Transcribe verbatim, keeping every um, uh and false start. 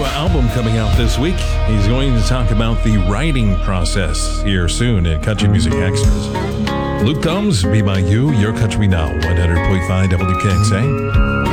uh, album coming out this week. He's going to talk about the writing process here soon at Country Music Extras. Luke Combs, Be My You, Your Country Now, one hundred point five W K X A.